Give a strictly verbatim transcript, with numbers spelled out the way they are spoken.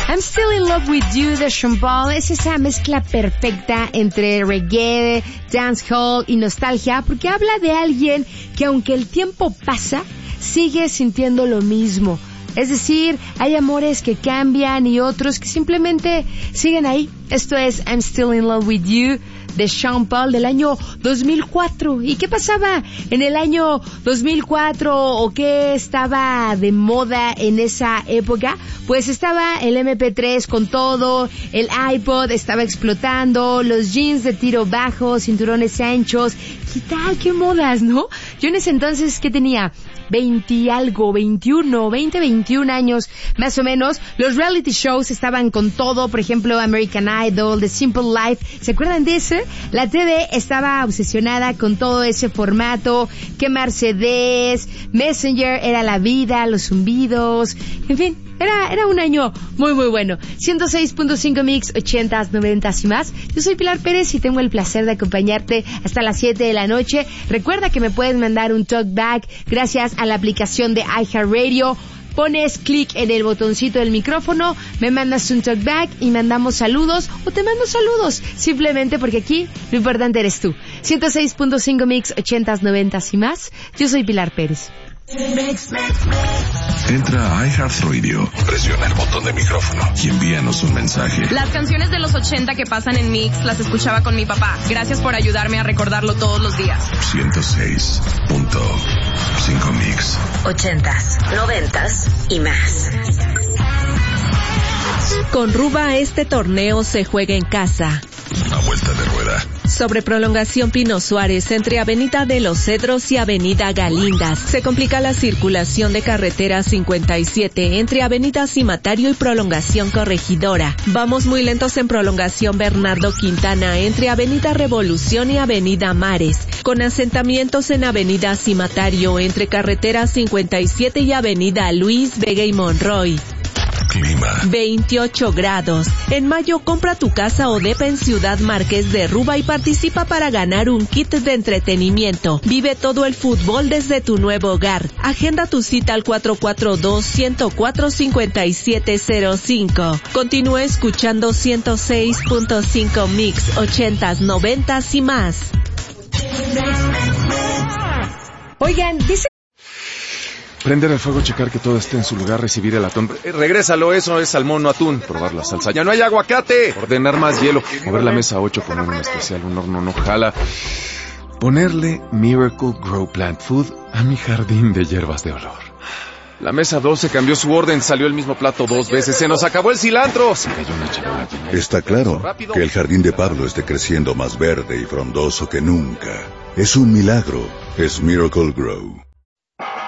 I'm Still in Love with You de Sean Paul es esa mezcla perfecta entre reggae, dancehall y nostalgia, porque habla de alguien que aunque el tiempo pasa, sigue sintiendo lo mismo. Es decir, hay amores que cambian y otros que simplemente siguen ahí. Esto es I'm Still in Love with You de Sean Paul del año dos mil cuatro. ¿Y qué pasaba en el año dos mil cuatro o qué estaba de moda en esa época? Pues estaba el eme pe tres con todo, el iPod estaba explotando, los jeans de tiro bajo, cinturones anchos. ¿Qué tal? ¿Qué modas, no? Yo en ese entonces, ¿qué tenía? veinte algo, veintiuno, veinte, veintiún años, más o menos. Los reality shows estaban con todo, por ejemplo, American Idol, The Simple Life. ¿Se acuerdan de ese? La T V estaba obsesionada con todo ese formato, que Mercedes, Messenger era la vida, los zumbidos, en fin. Era, era un año muy, muy bueno. ciento seis punto cinco Mix, ochentas, noventas y más. Yo soy Pilar Pérez y tengo el placer de acompañarte hasta las siete de la noche. Recuerda que me puedes mandar un talkback gracias a la aplicación de iHeartRadio. Pones clic en el botoncito del micrófono, me mandas un talkback y mandamos saludos o te mando saludos, simplemente porque aquí lo importante eres tú. ciento seis punto cinco Mix, ochentas, noventas y más. Yo soy Pilar Pérez. Entra a iHeartRadio, presiona el botón de micrófono y envíanos un mensaje. Las canciones de los ochenta que pasan en Mix las escuchaba con mi papá. Gracias por ayudarme a recordarlo todos los días. ciento seis punto cinco Mix. Ochentas, noventas y más. Con Ruba este torneo se juega en casa. A vuelta de rueda. Sobre prolongación Pino Suárez entre Avenida de los Cedros y Avenida Galindas. Se complica la circulación de carretera cincuenta y siete entre Avenida Cimatario y prolongación Corregidora. Vamos muy lentos en prolongación Bernardo Quintana entre Avenida Revolución y Avenida Mares. Con asentamientos en Avenida Cimatario entre carretera cincuenta y siete y Avenida Luis Vega y Monroy. Clima. veintiocho grados. En mayo compra tu casa o depa en Ciudad Marqués de Ruba y participa para ganar un kit de entretenimiento. Vive todo el fútbol desde tu nuevo hogar. Agenda tu cita al cuatro cuatro dos, uno cero cuatro, cinco siete cero cinco. Continúa escuchando ciento seis punto cinco Mix, ochentas, noventas y más. Oigan, dice... Prender el fuego, checar que todo esté en su lugar, recibir el atún. Eh, regrésalo, eso es salmón, no atún. Probar la salsa. ¡Ya no hay aguacate! Ordenar más hielo. Mover la mesa ocho, poner un especial, un horno no jala. Ponerle Miracle Grow Plant Food a mi jardín de hierbas de olor. La mesa doce cambió su orden, salió el mismo plato dos veces. ¡Se nos acabó el cilantro! Se cayó una charola. Está claro que el jardín de Pablo esté creciendo más verde y frondoso que nunca. Es un milagro. Es Miracle Grow.